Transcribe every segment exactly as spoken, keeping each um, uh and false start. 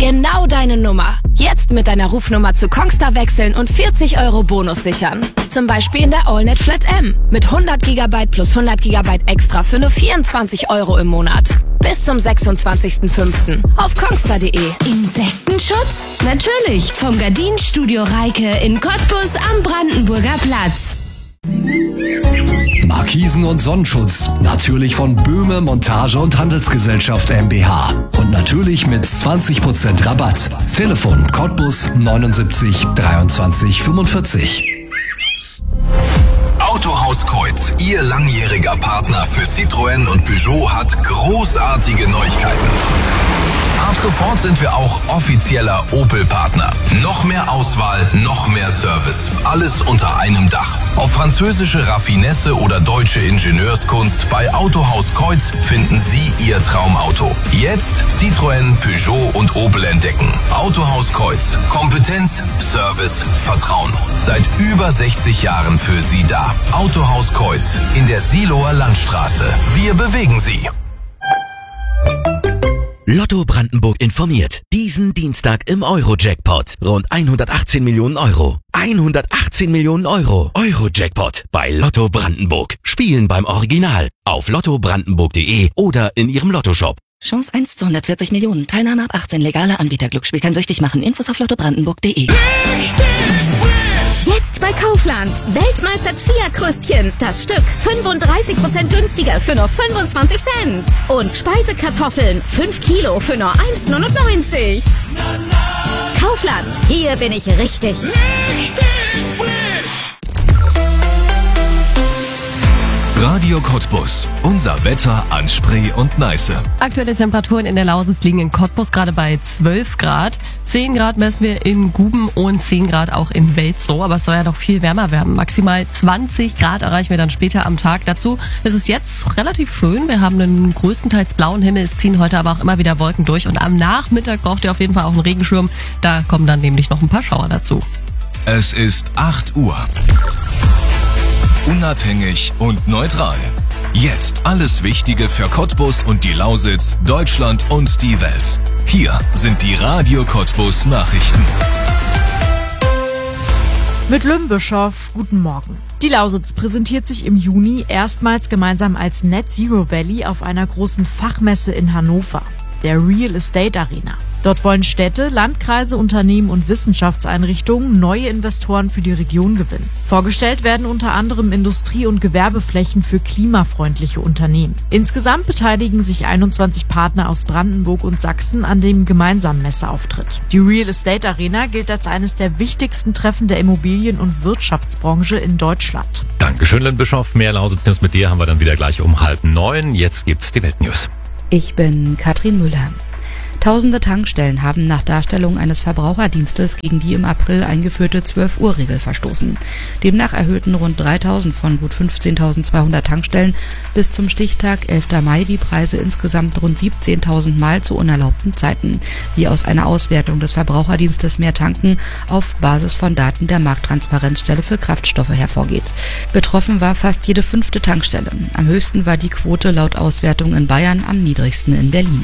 Genau deine Nummer. Jetzt mit deiner Rufnummer zu Kongstar wechseln und vierzig Euro Bonus sichern. Zum Beispiel in der AllNet Flat M. Mit hundert Gigabyte plus hundert Gigabyte extra für nur vierundzwanzig Euro im Monat. Bis zum sechsundzwanzigsten fünften auf kongstar punkt de. Insektenschutz? Natürlich. Vom Gardinenstudio Reike in Cottbus am Brandenburger Platz. Markisen und Sonnenschutz. Natürlich von Böhme Montage und Handelsgesellschaft GmbH. Und natürlich mit zwanzig Prozent Rabatt. Telefon Cottbus neunundsiebzig dreiundzwanzig fünfundvierzig. Autohaus Kreuz, Ihr langjähriger Partner für Citroën und Peugeot, hat großartige Neuigkeiten. Ab sofort sind wir auch offizieller Opel-Partner. Noch mehr Auswahl, noch mehr Service. Alles unter einem Dach. Auf französische Raffinesse oder deutsche Ingenieurskunst bei Autohaus Kreuz finden Sie Ihr Traumauto. Jetzt Citroën, Peugeot und Opel entdecken. Autohaus Kreuz. Kompetenz, Service, Vertrauen. Seit über sechzig Jahren für Sie da. Autohaus Kreuz in der Siloer Landstraße. Wir bewegen Sie. Lotto Brandenburg informiert. Diesen Dienstag im Euro-Jackpot. Rund hundertachtzehn Millionen Euro. hundertachtzehn Millionen Euro. Euro-Jackpot bei Lotto Brandenburg. Spielen beim Original. Auf lotto brandenburg punkt de oder in Ihrem Lottoshop. Chance eins zu hundertvierzig Millionen. Teilnahme ab achtzehn. Legaler Anbieter. Glücksspiel kann süchtig machen. Infos auf lotto brandenburg punkt de. Jetzt bei Kaufland. Weltmeister Chia-Kröstchen. Das Stück fünfunddreißig Prozent günstiger für nur fünfundzwanzig Cent. Und Speisekartoffeln. fünf Kilo für nur eins neunundneunzig. Kaufland. Hier bin ich richtig. Richtig frisch. Radio Cottbus. Unser Wetter an Spree und Neiße. Aktuelle Temperaturen in der Lausitz liegen in Cottbus gerade bei zwölf Grad. zehn Grad messen wir in Guben und zehn Grad auch in Welzow. Aber es soll ja doch viel wärmer werden. Maximal zwanzig Grad erreichen wir dann später am Tag. Dazu ist es jetzt relativ schön. Wir haben einen größtenteils blauen Himmel. Es ziehen heute aber auch immer wieder Wolken durch. Und am Nachmittag braucht ihr auf jeden Fall auch einen Regenschirm. Da kommen dann nämlich noch ein paar Schauer dazu. Es ist acht Uhr. Unabhängig und neutral. Jetzt alles Wichtige für Cottbus und die Lausitz, Deutschland und die Welt. Hier sind die Radio Cottbus Nachrichten. Mit Lynn Bischoff, guten Morgen. Die Lausitz präsentiert sich im Juni erstmals gemeinsam als Net Zero Valley auf einer großen Fachmesse in Hannover, der Real Estate Arena. Dort wollen Städte, Landkreise, Unternehmen und Wissenschaftseinrichtungen neue Investoren für die Region gewinnen. Vorgestellt werden unter anderem Industrie- und Gewerbeflächen für klimafreundliche Unternehmen. Insgesamt beteiligen sich einundzwanzig Partner aus Brandenburg und Sachsen an dem gemeinsamen Messeauftritt. Die Real Estate Arena gilt als eines der wichtigsten Treffen der Immobilien- und Wirtschaftsbranche in Deutschland. Dankeschön, Lynn Bischoff. Mehr Lausitz-News mit dir haben wir dann wieder gleich um halb neun. Jetzt gibt's die Weltnews. Ich bin Katrin Müller. Tausende Tankstellen haben nach Darstellung eines Verbraucherdienstes gegen die im April eingeführte zwölf-Uhr-Regel verstoßen. Demnach erhöhten rund dreitausend von gut fünfzehntausendzweihundert Tankstellen bis zum Stichtag elfter Mai die Preise insgesamt rund siebzehntausend Mal zu unerlaubten Zeiten, wie aus einer Auswertung des Verbraucherdienstes Mehr Tanken auf Basis von Daten der Markttransparenzstelle für Kraftstoffe hervorgeht. Betroffen war fast jede fünfte Tankstelle. Am höchsten war die Quote laut Auswertung in Bayern, am niedrigsten in Berlin.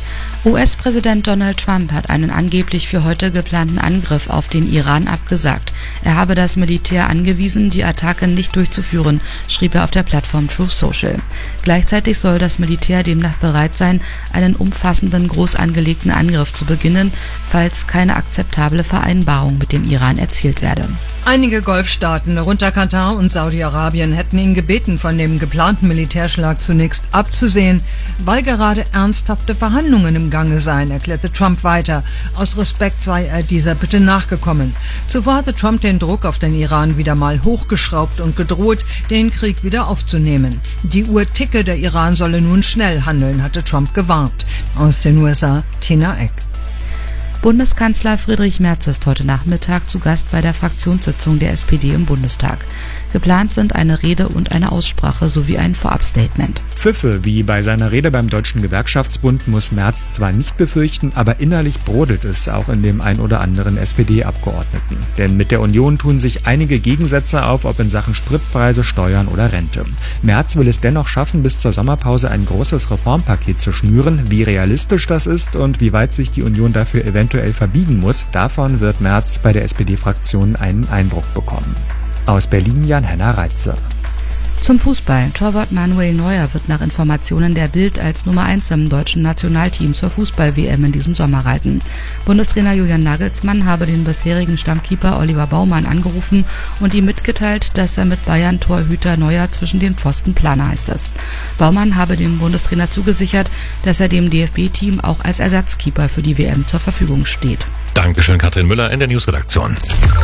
U S-Präsident Donald Trump hat einen angeblich für heute geplanten Angriff auf den Iran abgesagt. Er habe das Militär angewiesen, die Attacke nicht durchzuführen, schrieb er auf der Plattform Truth Social. Gleichzeitig soll das Militär demnach bereit sein, einen umfassenden, groß angelegten Angriff zu beginnen, falls keine akzeptable Vereinbarung mit dem Iran erzielt werde. Einige Golfstaaten, darunter Katar und Saudi-Arabien, hätten ihn gebeten, von dem geplanten Militärschlag zunächst abzusehen, weil gerade ernsthafte Verhandlungen im Gange seien, erklärte Trump weiter. Aus Respekt sei er dieser Bitte nachgekommen. Zuvor hatte Trump den Druck auf den Iran wieder mal hochgeschraubt und gedroht, den Krieg wieder aufzunehmen. Die Uhr ticke, der Iran solle nun schnell handeln, hatte Trump gewarnt. Aus den U S A, Tina Eck. Bundeskanzler Friedrich Merz ist heute Nachmittag zu Gast bei der Fraktionssitzung der S P D im Bundestag. Geplant sind eine Rede und eine Aussprache sowie ein Vorabstatement. Pfiffe, wie bei seiner Rede beim Deutschen Gewerkschaftsbund, muss Merz zwar nicht befürchten, aber innerlich brodelt es auch in dem ein oder anderen S P D-Abgeordneten. Denn mit der Union tun sich einige Gegensätze auf, ob in Sachen Spritpreise, Steuern oder Rente. Merz will es dennoch schaffen, bis zur Sommerpause ein großes Reformpaket zu schnüren. Wie realistisch das ist und wie weit sich die Union dafür eventuell verbiegen muss, davon wird Merz bei der S P D-Fraktion einen Eindruck bekommen. Aus Berlin Jan-Henner Reitze. Zum Fußball. Torwart Manuel Neuer wird nach Informationen der Bild als Nummer eins im deutschen Nationalteam zur Fußball-W M in diesem Sommer reiten. Bundestrainer Julian Nagelsmann habe den bisherigen Stammkeeper Oliver Baumann angerufen und ihm mitgeteilt, dass er mit Bayern-Torhüter Neuer zwischen den Pfosten plane, heißt es. Baumann habe dem Bundestrainer zugesichert, dass er dem D F B-Team auch als Ersatzkeeper für die W M zur Verfügung steht. Dankeschön, Katrin Müller in der Newsredaktion.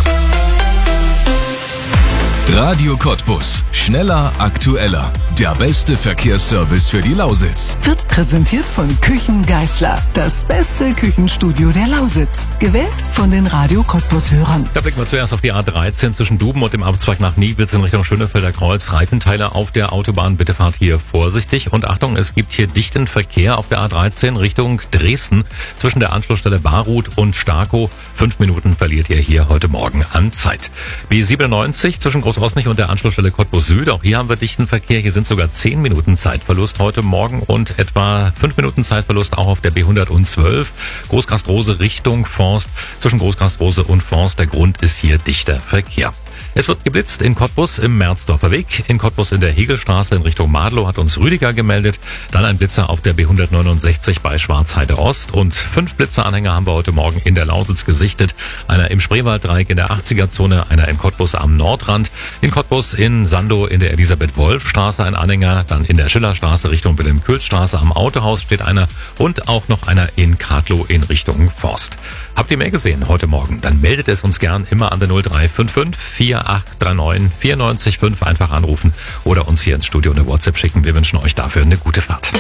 Radio Cottbus. Schneller, aktueller. Der beste Verkehrsservice für die Lausitz. Wird präsentiert von Küchen Geisler. Das beste Küchenstudio der Lausitz. Gewählt von den Radio Cottbus-Hörern. Da blicken wir zuerst auf die A dreizehn zwischen Duben und dem Abzweig nach Niewitz in Richtung Schönefelder Kreuz. Reifenteile auf der Autobahn. Bitte fahrt hier vorsichtig. Und Achtung, es gibt hier dichten Verkehr auf der A dreizehn Richtung Dresden zwischen der Anschlussstelle Barut und Starkow. Fünf Minuten verliert ihr hier heute Morgen an Zeit. B siebenundneunzig zwischen Großosnich und der Anschlussstelle Cottbus Süd. Auch hier haben wir dichten Verkehr. Hier sind sogar zehn Minuten Zeitverlust heute Morgen und etwa fünf Minuten Zeitverlust auch auf der B hundertzwölf. Großgastrose Richtung Forst. Zwischen Großgastrose und Forst. Der Grund ist hier dichter Verkehr. Es wird geblitzt in Cottbus im Merzdorfer Weg. In Cottbus in der Hegelstraße in Richtung Madlow hat uns Rüdiger gemeldet. Dann ein Blitzer auf der B hundertneunundsechzig bei Schwarzheide Ost. Und fünf Blitzeranhänger haben wir heute Morgen in der Lausitz gesichtet. Einer im Spreewalddreieck in der achtziger-Zone, einer in Cottbus am Nordrand. In Cottbus in Sandow in der Elisabeth-Wolf-Straße ein Anhänger. Dann in der Schillerstraße Richtung Wilhelm-Kühls-Straße am Autohaus steht einer. Und auch noch einer in Kartlow in Richtung Forst. Habt ihr mehr gesehen heute Morgen? Dann meldet es uns gern immer an der null drei fünf fünf vier acht drei neun vier neun fünf. Einfach anrufen oder uns hier ins Studio eine WhatsApp schicken. Wir wünschen euch dafür eine gute Fahrt.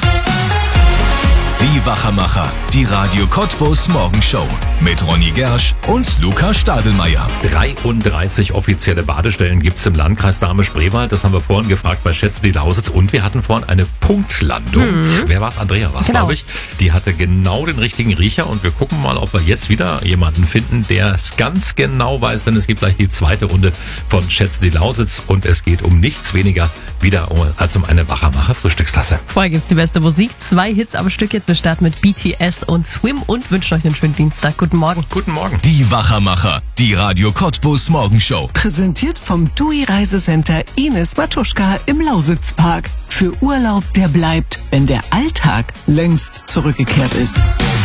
Die Wachermacher, die Radio Cottbus Morgenshow mit Ronny Gersch und Luca Stadelmeier. dreiunddreißig offizielle Badestellen gibt's im Landkreis Dahme-Spreewald. Das haben wir vorhin gefragt bei Schätze die Lausitz. Und wir hatten vorhin eine Punktlandung. Hm. Wer war's? Andrea war's, genau, glaube ich. Die hatte genau den richtigen Riecher. Und wir gucken mal, ob wir jetzt wieder jemanden finden, der es ganz genau weiß. Denn es gibt gleich die zweite Runde von Schätze die Lausitz. Und es geht um nichts weniger wieder als um eine Wachermacher-Frühstückstasse. Vorher gibt's die beste Musik. Zwei Hits am Stück. Jetzt wir starten mit B T S und Swim und wünschen euch einen schönen Dienstag. Guten Morgen. Guten Morgen. Die Wachermacher, die Radio Cottbus Morgenshow. Präsentiert vom T U I Reisecenter Ines Matuschka im Lausitzpark. Für Urlaub, der bleibt, wenn der Alltag längst zurückgekehrt ist.